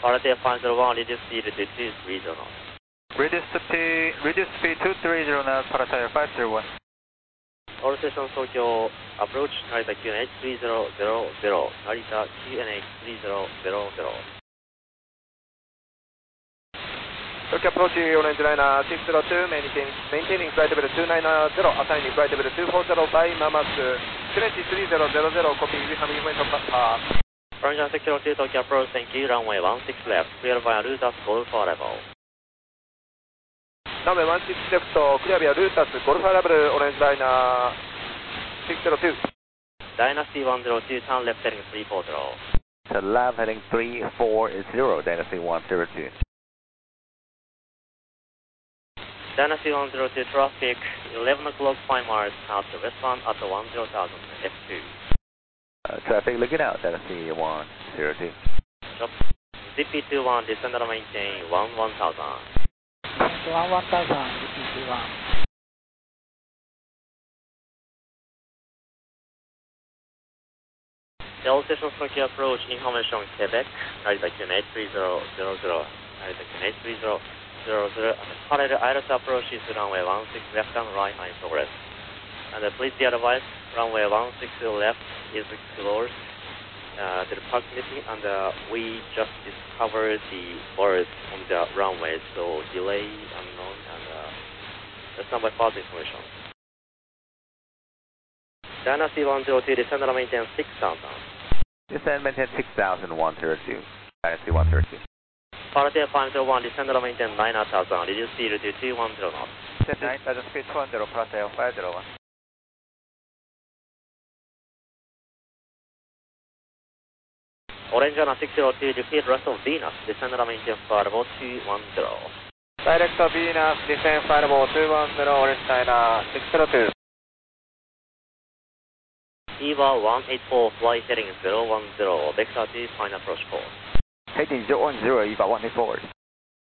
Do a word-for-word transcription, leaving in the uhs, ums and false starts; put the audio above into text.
Paradia five zero one, reduce speed to two three zero knots. Reduce speed, reduce speed two three zero knots, Paradia five zero one. All stations Tokyo, approach Narita Q N H three zero zero zero, Narita Q N H three zero zero zero. Tokyo approach Orange Liner six zero two, maintaining, maintaining flight level two nine zero, assigning flight level two four zero by Mamas Q N H three zero zero zero, copy, we have information from path. Orange six zero two, Tokyo approach, thank you, runway one six left, clear via route as Golf level. Runway one six left, clear via route as Golf level, Orange Liner six zero two. Dynasty one zero two, turn left heading three four zero. To left heading three four zero, Dynasty one zero two. Dynasty one zero two, traffic, eleven o'clock, five miles south to westbound at the one zero thousand, F two. Uh, traffic looking out, Dynasty one zero two. Stop. Z P two one, descend and maintain one one thousand. one one thousand, Z P two one. All stations Tokyo approach, information Quebec, Narita Q N H three zero zero zero, Narita Q N H three zero zero zero, and parallel Iris approach is runway one six left and right in progress. And uh, please be advised, runway one six left is closed, uh, the proximity, and uh, we just discovered the birds on the runway, so delay unknown, and uh, that's not by false information. Dynasty one zero two, descend and maintain six thousand. Descend maintain six thousand, one zero two. Dynasty one zero two. Paradia five zero one, descend and maintain nine thousand, reduce speed to two one zero knots. nine thousand speed two hundred, Paradia five zero one. Orange Liner six zero two, repeat rest of Venus, descend and maintain Farbo two one zero. Direct of Venus, descend Firewall two one zero, Orange Liner six zero two. EVA one eight four, flight heading zero one zero, Vector two, final approach course. Heading zero one zero, EVA one eight four.